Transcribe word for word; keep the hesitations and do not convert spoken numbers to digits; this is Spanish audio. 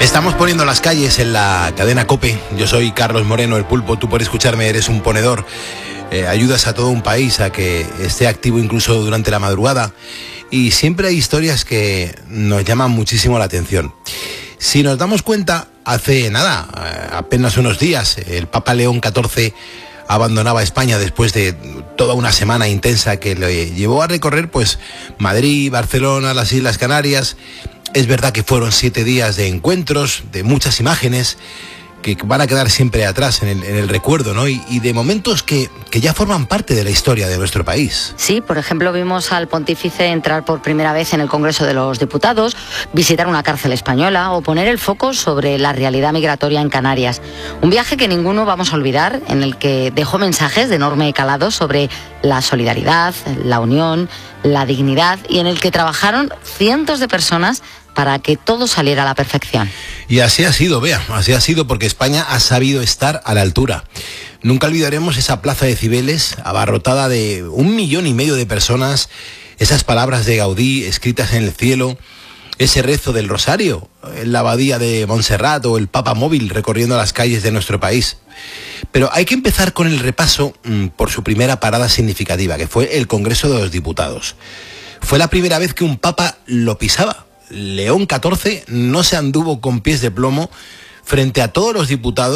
Estamos poniendo las calles en la cadena COPE. Yo soy Carlos Moreno, el Pulpo. Tú por escucharme eres un ponedor. Eh, ayudas a todo un país a que esté activo incluso durante la madrugada. Y siempre hay historias que nos llaman muchísimo la atención. Si nos damos cuenta, hace nada, apenas unos días, el Papa León catorce abandonaba España después de toda una semana intensa que le llevó a recorrer pues Madrid, Barcelona, las Islas Canarias. Es verdad que fueron siete días de encuentros, de muchas imágenes que van a quedar siempre atrás en el, en el recuerdo, ¿no? Y, y de momentos que, que ya forman parte de la historia de nuestro país. Sí, por ejemplo, vimos al pontífice entrar por primera vez en el Congreso de los Diputados, visitar una cárcel española o poner el foco sobre la realidad migratoria en Canarias. Un viaje que ninguno vamos a olvidar, en el que dejó mensajes de enorme calado sobre la solidaridad, la unión, la dignidad, y en el que trabajaron cientos de personas para que todo saliera a la perfección. Y así ha sido, Bea, así ha sido porque España ha sabido estar a la altura. Nunca olvidaremos esa plaza de Cibeles, abarrotada de un millón y medio de personas, esas palabras de Gaudí escritas en el cielo, ese rezo del Rosario, en la abadía de Montserrat o el Papa móvil recorriendo las calles de nuestro país. Pero hay que empezar con el repaso mmm, por su primera parada significativa, que fue el Congreso de los Diputados. Fue la primera vez que un papa lo pisaba. León catorce no se anduvo con pies de plomo frente a todos los diputados.